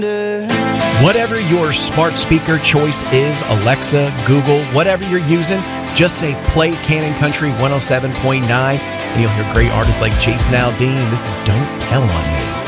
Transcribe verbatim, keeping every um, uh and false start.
Whatever your smart speaker choice is, Alexa, Google, whatever you're using, just say play Cannon Country one oh seven point nine, and you'll hear great artists like Jason Aldean. This is Don't Tell on Me.